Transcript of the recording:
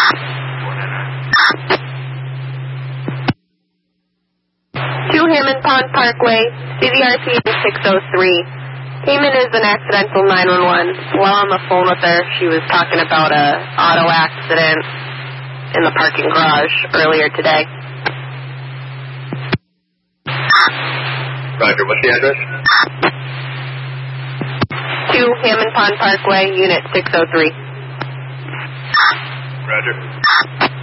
2 Hammond Pond Parkway, CVRC 603. Came in as an accidental 911. While on the phone with her, she was talking about a auto accident in the parking garage earlier today. Roger, what's the address? 2 Hammond Pond Parkway, Unit 603. Roger.